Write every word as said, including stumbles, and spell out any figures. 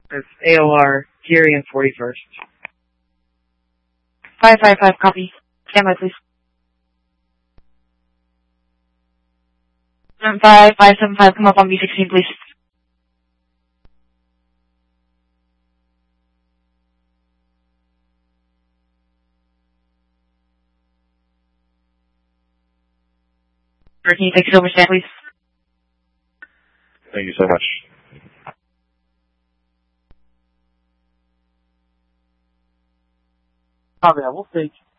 It's A O R, Geary and forty-first. five five five, copy. Stand by, please. seven five five seven five, come up on B sixteen, please. Can you take it over, stand, please? Thank you so much. Copy that. We'll take